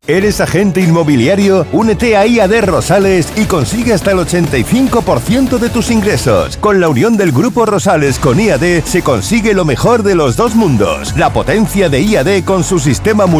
¿Eres agente inmobiliario? Únete a IAD Rosales y consigue hasta el 85% de tus ingresos. Con la unión del Grupo Rosales con IAD se consigue lo mejor de los dos mundos. La potencia de IAD con su sistema